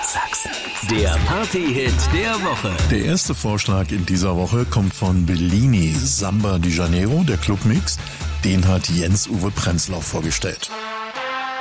Sachsen. Der Party-Hit der Woche. Der erste Vorschlag in dieser Woche kommt von Bellini, Samba di Janeiro, der Clubmix. Den hat Jens-Uwe Prenzlau vorgestellt.